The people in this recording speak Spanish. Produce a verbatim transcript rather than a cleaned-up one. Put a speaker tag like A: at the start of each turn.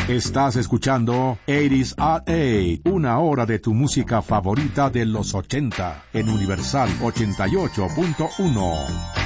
A: Estás escuchando ochenta at ocho, una hora de tu música favorita de los ochenta, en Universal ochenta y ocho punto uno.